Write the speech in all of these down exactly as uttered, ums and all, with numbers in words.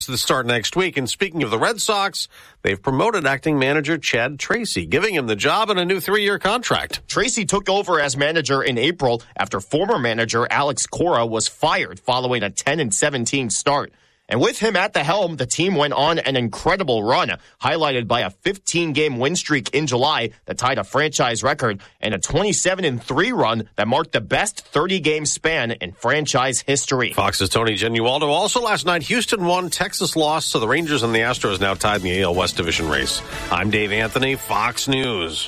to start next week. And speaking of the Red Sox, they've promoted acting manager Chad Tracy, giving him the job and a new three-year contract. Tracy took over as manager in April after former manager Alex Cora was fired following a ten and seventeen start. And with him at the helm, the team went on an incredible run, highlighted by a fifteen-game win streak in July that tied a franchise record and a twenty-seven and three run that marked the best thirty-game span in franchise history. Fox's Tony Genualdo. Also last night, Houston won, Texas lost, so the Rangers and the Astros now tied in the A L West Division race. I'm Dave Anthony, Fox News.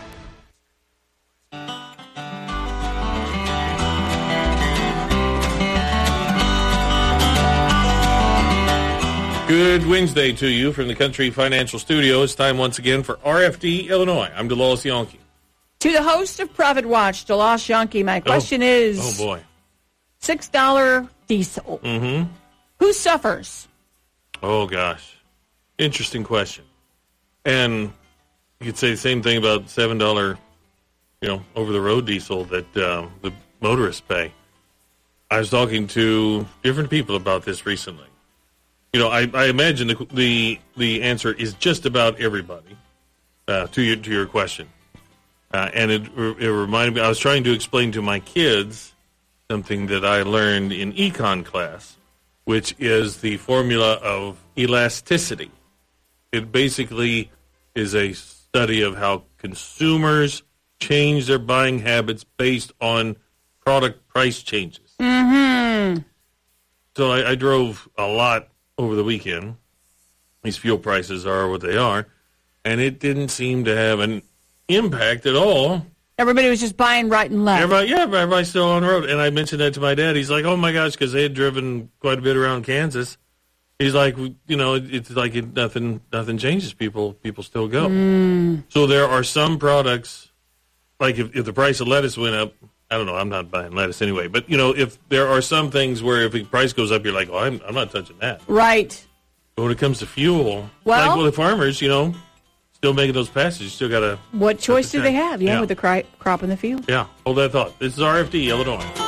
Good Wednesday to you from the Country Financial Studio. It's time once again for R F D Illinois. I'm DeLawes Yonke. To the host of Profit Watch, DeLawes Yonke, my question oh. is... Oh, boy. six dollars diesel. Mm-hmm. Who suffers? Oh, gosh. Interesting question. And you could say the same thing about seven dollars, you know, over-the-road diesel that uh, the motorists pay. I was talking to different people about this recently. You know, I, I imagine the, the the answer is just about everybody uh, to your to your question, uh, and it it reminded me. I was trying to explain to my kids something that I learned in econ class, which is the formula of elasticity. It basically is a study of how consumers change their buying habits based on product price changes. Mm-hmm. So I, I drove a lot over the weekend. These fuel prices are what they are, and it didn't seem to have an impact at all. Everybody was just buying right and left. Everybody, yeah, everybody's still on the road. And I mentioned that to my dad. He's like, oh, my gosh, because they had driven quite a bit around Kansas. He's like, you know, it's like it, nothing nothing changes. People people still go. Mm. So there are some products, like if, if the price of lettuce went up, I don't know, I'm not buying lettuce anyway. But, you know, if there are some things where if the price goes up, you're like, oh, I'm, I'm not touching that. Right. But when it comes to fuel, well, like well, the farmers, you know, still making those passes. You still got to... What choice do they have? Yeah, yeah. with the cri- crop in the field. Yeah, hold that thought. This is R F D, Illinois.